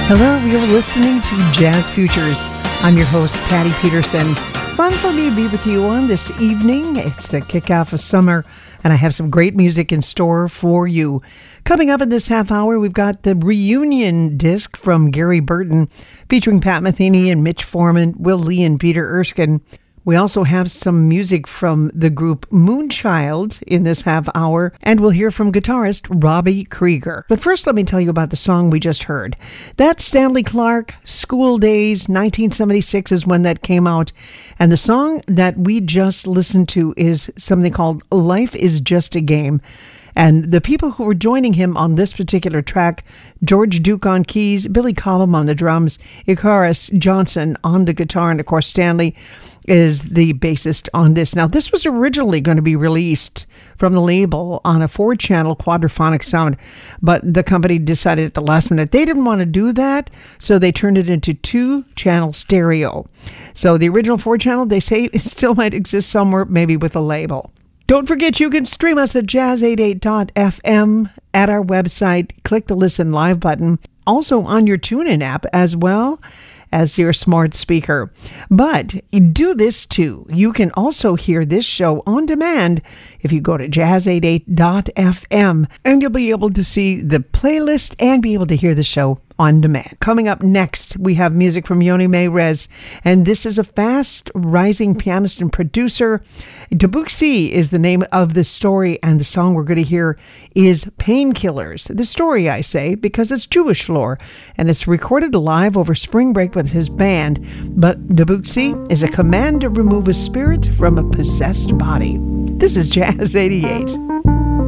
Hello, you're listening to Jazz Futures. I'm your host, Patty Peterson. Fun for me to be with you on this evening. It's the kickoff of summer, and I have some great music in store for you. Coming up in this half hour, we've got the reunion disc from Gary Burton, featuring Pat Metheny and Mitch Foreman, Will Lee and Peter Erskine. We also have some music from the group Moonchild in this half hour, and we'll hear from guitarist Robbie Krieger. But first, let me tell you about the song we just heard. That's Stanley Clarke, School Days, 1976 is when that came out. And the song that we just listened to is something called Life is Just a Game. And the people who were joining him on this particular track, George Duke on keys, Billy Cobham on the drums, Icarus Johnson on the guitar, and of course Stanley is the bassist on this. Now, this was originally going to be released from the label on a 4-channel quadraphonic sound, but the company decided at the last minute they didn't want to do that, so they turned it into 2-channel stereo. So the original 4-channel, they say it still might exist somewhere, maybe with a label. Don't forget, you can stream us at jazz88.fm at our website. Click the Listen Live button. Also on your TuneIn app as well as your smart speaker. But do this too. You can also hear this show on demand if you go to jazz88.fm, and you'll be able to see the playlist and be able to hear the show on demand. Coming up next, we have music from Yoni Meirez, and this is a fast rising pianist and producer. Debussy is the name of the story, and the song we're going to hear is Painkillers. The story, I say, because it's Jewish lore, and it's recorded live over spring break with his band, but Debussy is a command to remove a spirit from a possessed body. This is Jazz 88.